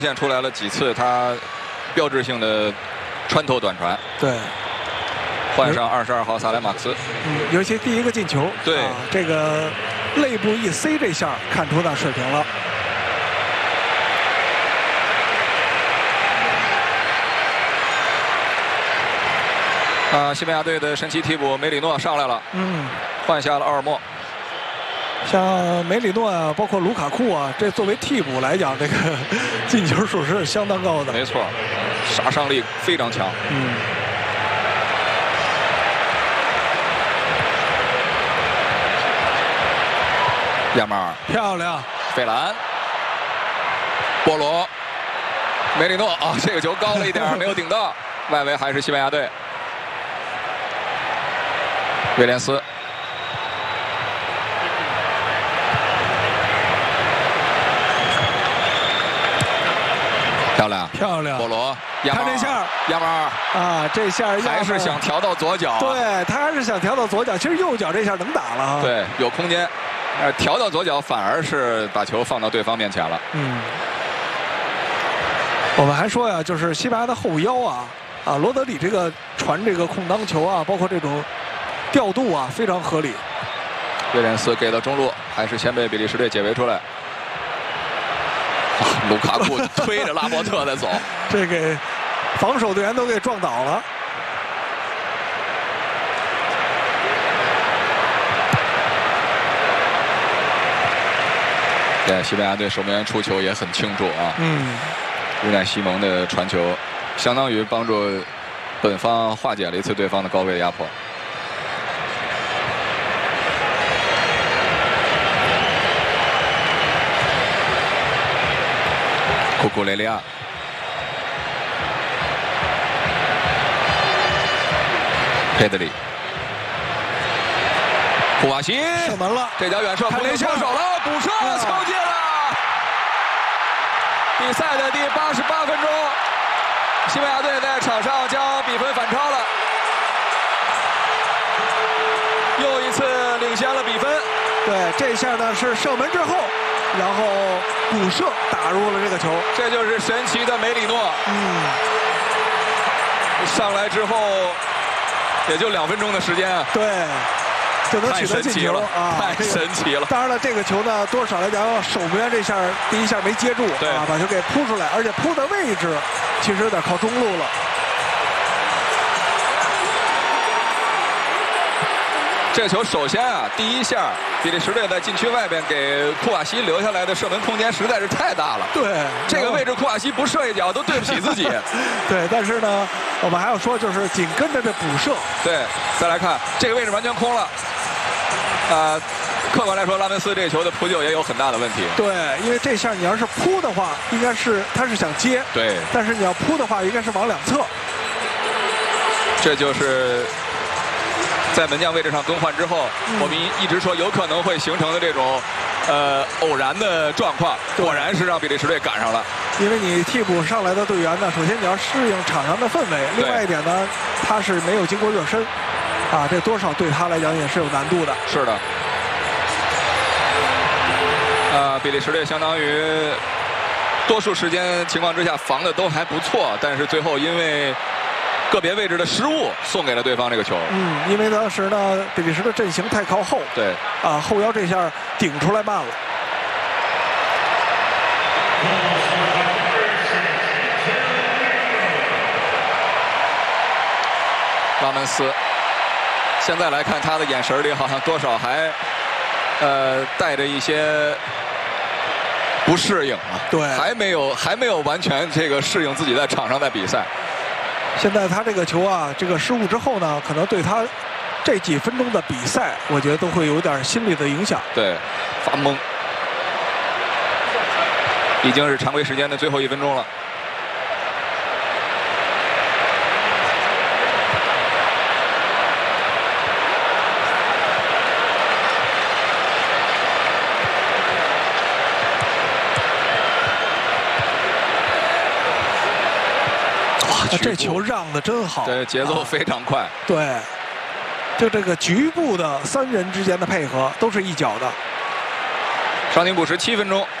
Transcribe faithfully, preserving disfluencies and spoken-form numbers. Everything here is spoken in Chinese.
现出来了几次他标志性的穿透短传。 对， 换上二十二号萨莱马克斯。 嗯，尤其第一个进球， 对、 啊，这个肋部一塞这下，看出他水平了。 啊，西班牙队的神奇替补梅里诺上来了， 嗯， 换下了奥尔莫。 像梅里诺啊，包括卢卡库啊，这作为替补来讲，这个进球数是相当高的。 没错，杀伤力非常强。 嗯。 亚马尔漂亮， 费兰，波罗，梅里诺啊，这个球高了一点，没有顶到，外围还是西班牙队。威廉斯。 漂亮， 漂亮！ 波罗， 看这下， 亚马尔啊，这下还是想调到左脚、啊。 对，他还是想调到左脚。其实右脚这下能打了、啊。 对，有空间，呃，调到左脚反而是把球放到对方面前了。 嗯。我们还说呀，就是西班牙的后腰啊，啊，罗德里这个传这个空当球啊，包括这种调度啊，非常合理。 威廉斯给到中路，还是先被比利时队解围出来。 卢卡库推着拉波特在走， 这给防守队员都给撞倒了。 对，西班牙队守门员出球也很清楚啊。 嗯， 乌奈西蒙的传球，相当于帮助本方化解了一次对方的高位压迫。 库库雷利亚，佩德里，库瓦西射门了， 这脚远射，普雷枪手了，补射球进了。比赛的第八十八分钟，西班牙队在场上将比分反超了，又一次领先了比分。 对，这下呢是射门之后。 然后补射打入了这个球， 这就是神奇的梅里诺。 嗯， 上来之后也就两分钟的时间啊， 对，就能取得进球啊， 太神奇了。 当然了，这个球呢，多少来讲，守门员这下第一下没接住， 对啊，把球给扑出来，而且扑的位置其实有点靠中路了。 这球首先啊，第一下比利时队在禁区外边给库瓦西留下来的射门空间实在是太大了。 对， 这个位置库瓦西不射一脚都对不起自己。 对，但是呢，我们还要说，就是紧跟着这补射。 对，再来看这个位置完全空了。啊、呃，客观来说，拉文斯这球的扑救也有很大的问题。 对，因为这下你要是扑的话，应该是他是想接。 对。但是你要扑的话，应该是往两侧。 这就是。 在门将位置上更换之后，嗯、我们一直说有可能会形成的这种，呃，偶然的状况，果然是让比利时队赶上了。 因为你替补上来的队员呢，首先你要适应场上的氛围，另外一点呢，他是没有经过热身，啊，这多少对他来讲也是有难度的。 是的。啊，比利时队相当于多数时间情况之下防的都还不错，但是最后因为。 个别位置的失误送给了对方这个球。 嗯，因为当时呢，比利时的阵型太靠后。 对。 啊，后腰这下顶出来慢了。 拉门斯，现在来看他的眼神里好像多少还，呃，带着一些不适应啊。 对。 还没有还没有完全这个适应自己在场上在比赛。 现在他这个球啊，这个失误之后呢，可能对他这几分钟的比赛，我觉得都会有点心理的影响。 对，发懵。已经是常规时间的最后一分钟了。 这球让的真好， 对，节奏非常快。 啊、对，就这个局部的三人之间的配合都是一脚的。 伤停补时七分钟。